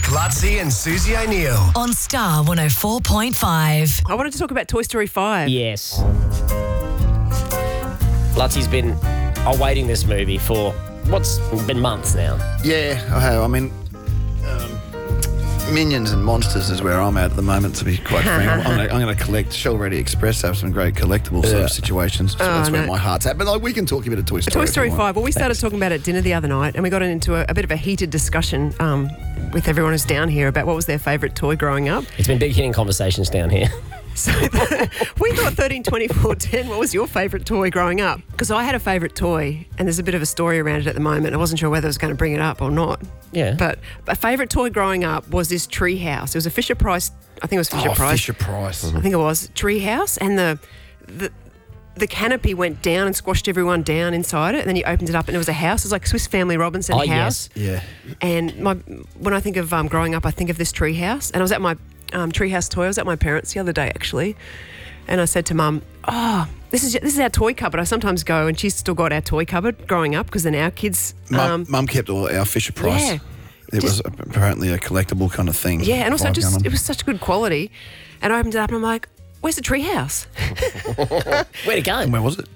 Lutzi and Susie O'Neill. On Star 104.5. I wanted to talk about Toy Story 5. Yes. Lutzi's been awaiting this movie for what's been months now. Yeah, I have. I mean, Minions and Monsters is where I'm at the moment, to be quite frank. I'm going to collect. Shell Ready Express have some great collectible sort of situations. So that's where my heart's at. But like, we can talk a bit of Toy Story. Toy Story 5. Well, we started talking about it at dinner the other night, and we got into a bit of a heated discussion with everyone who's down here about what was their favourite toy growing up. It's been big hitting conversations down here. So we thought 13, 24, 10, what was your favourite toy growing up? Because I had a favourite toy, and there's a bit of a story around it at the moment. I wasn't sure whether I was going to bring it up or not. Yeah. But a favourite toy growing up was this tree house. It was a Fisher-Price, I think it was Fisher-Price. Fisher-Price. I think it was. Tree house, and the canopy went down and squashed everyone down inside it, and then you opened it up and it was a house. It was like Swiss Family Robinson house. Yes. Yeah. And when I think of growing up, I think of this tree house. And I was at my treehouse toy. I was at my parents' the other day, actually. And I said to Mum, this is our toy cupboard. I sometimes go, and she's still got our toy cupboard growing up because then our kids... Mum kept all our Fisher-Price. Yeah. It was apparently a collectible kind of thing. Yeah, and also it was such good quality. And I opened it up and I'm like, where's the tree house? Where'd it go? And where was it?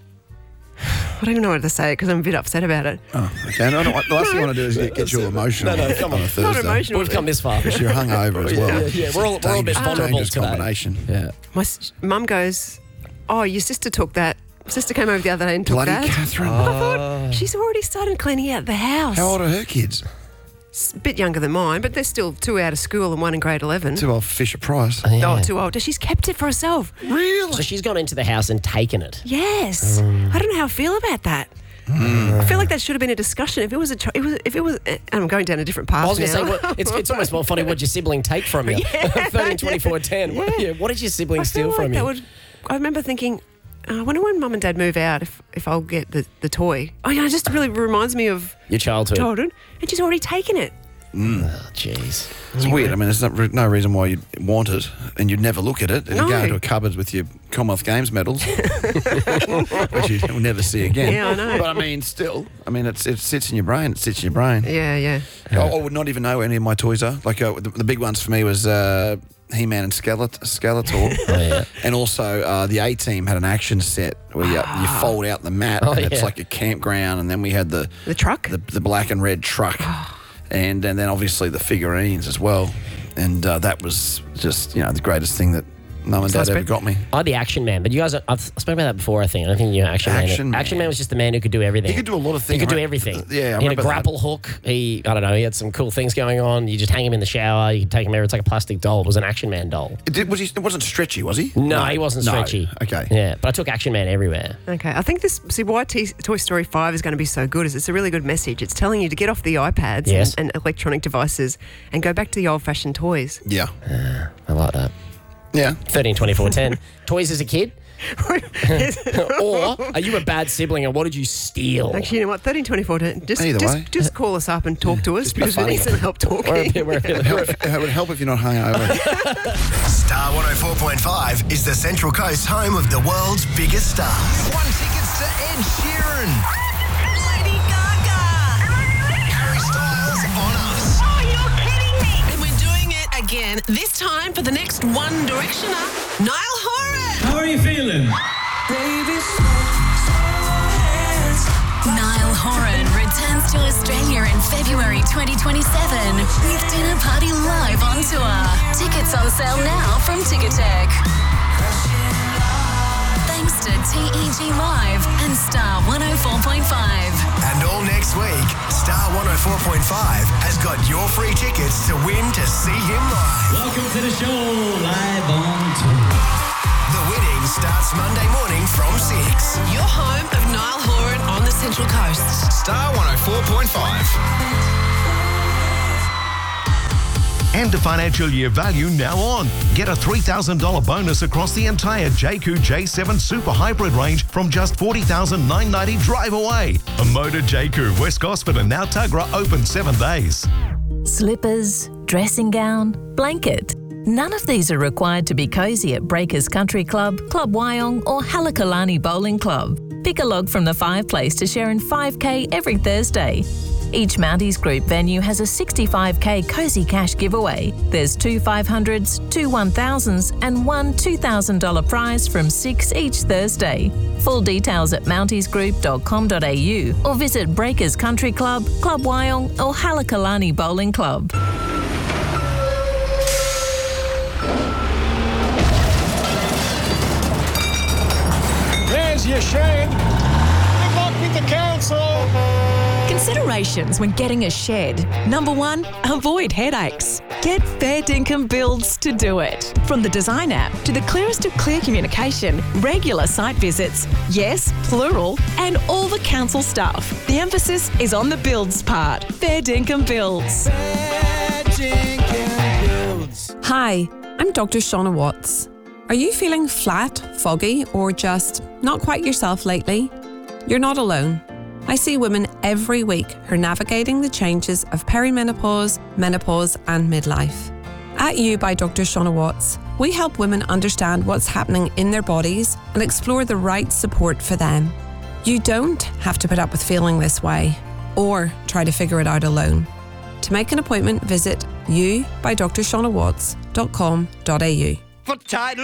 I don't even know what to say because I'm a bit upset about it. Oh, okay. No, the last thing I want to do is get you emotional No, come on a on. Thursday. Not emotional. We've come this far. Because you're hungover as well. Yeah, we're all a bit vulnerable Dangerous today. combination. Yeah. My mum goes, your sister took that. Sister came over the other day and took Bloody that. Catherine. I thought, she's already started cleaning out the house. How old are her kids? A bit younger than mine, but they're still 2 out of school and 1 in grade 11. Too old for Fisher-Price. Oh, too old. She's kept it for herself. Really? So she's gone into the house and taken it. Yes. I don't know how I feel about that. I feel like that should have been a discussion. If it was and I'm going down a different path I was going to now. say, it's almost more funny what your sibling take from you. 13, 24, 10. What did your sibling I steal feel from like you? I remember thinking, I wonder when Mum and Dad move out if I'll get the toy. Oh, yeah, it just really reminds me of Your childhood. And she's already taken it. Oh, jeez. It's weird. I mean, there's no reason why you'd want it and you'd never look at it. And you go No. into a cupboard with your Commonwealth Games medals, which you'll never see again. Yeah, I know. But I mean, still, it sits in your brain. It sits in your brain. Yeah. I would not even know where any of my toys are. Like the big ones for me was He-Man and Skeletor. Oh, yeah. And also the A-Team had an action set where you fold out the mat and it's like a campground. And then we had the truck? the black and red truck. And then obviously the figurines as well. And that was just, the greatest thing that Mum and Dad ever got me. I had the Action Man, but you guys, I've spoken about that before, I think. I think you know Action Man. Action Man was just the man who could do everything. He could do a lot of things. He could do everything. Yeah, I He had a remember grapple hook. He had some cool things going on. You just hang him in the shower. You could take him everywhere. It's like a plastic doll. It was an Action Man doll. It wasn't stretchy, was he? No, he wasn't stretchy. Okay. Yeah, but I took Action Man everywhere. Okay, I think why Toy Story 5 is going to be so good is it's a really good message. It's telling you to get off the iPads and electronic devices and go back to the old-fashioned toys. Yeah. I like that. Yeah. 13, 24, 10. Toys as a kid? Or are you a bad sibling and what did you steal? Actually, you know what? 13, 24, 10. Either way. Just call us up and talk to us because we funny. need some help talking. It would help if you're not hungover. Star 104.5 is the Central Coast home of the world's biggest stars. Won tickets to Ed Sheeran. Lady Gaga. Harry Styles on us. Oh, you're kidding me. And we're doing it again, this time for the next One Directioner, Niall Horan. How are you feeling? Niall Horan returns to Australia in February 2027 with Dinner Party live on tour. Tickets on sale now from Ticketek. Thanks to TEG Live and Star 104.5. And all next week, Star 104.5 has got your free tickets to win to see him live. Welcome to the show, live on tour. The winning starts Monday morning from 6. Your home of Niall Horan on the Central Coast. Star 104.5. End of financial year value now on. Get a $3,000 bonus across the entire JQ J7 Super Hybrid range from just $40,990 drive away. A Motor JQ, West Gosford and now Tuggerah open 7 days. Slippers, dressing gown, blanket. None of these are required to be cosy at Breakers Country Club, Club Wyong or Halakalani Bowling Club. Pick a log from the fireplace to share in 5K every Thursday. Each Mounties Group venue has a $65k Cozy Cash giveaway. There's 2 500s, 2 1000s and 1 $2,000 prize from 6 each Thursday. Full details at mountiesgroup.com.au or visit Breakers Country Club, Club Wyong or Halakalani Bowling Club. There's your shed. Good luck with the council. Considerations when getting a shed. Number 1, avoid headaches. Get Fair Dinkum Builds to do it. From the design app to the clearest of clear communication, regular site visits, yes, plural, and all the council stuff. The emphasis is on the builds part. Fair Dinkum Builds. Fair Dinkum Builds. Hi, I'm Dr. Shauna Watts. Are you feeling flat, foggy, or just not quite yourself lately? You're not alone. I see women every week who are navigating the changes of perimenopause, menopause, and midlife. At You by Dr. Shauna Watts, we help women understand what's happening in their bodies and explore the right support for them. You don't have to put up with feeling this way or try to figure it out alone. To make an appointment, visit youbydrshaunawatts.com.au. For title